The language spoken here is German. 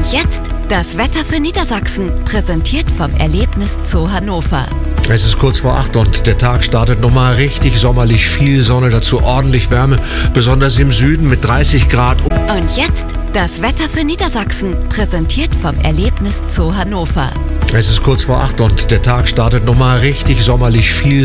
jetzt das Wetter für Niedersachsen, präsentiert vom Erlebnis Zoo Hannover. Es ist kurz vor 8 und der Tag startet nochmal richtig sommerlich, viel Sonne, dazu ordentlich Wärme, besonders im Süden mit 30 Grad. Und jetzt das Wetter für Niedersachsen, präsentiert vom Erlebnis Zoo Hannover. Es ist kurz vor 8 und der Tag startet nochmal richtig sommerlich, viel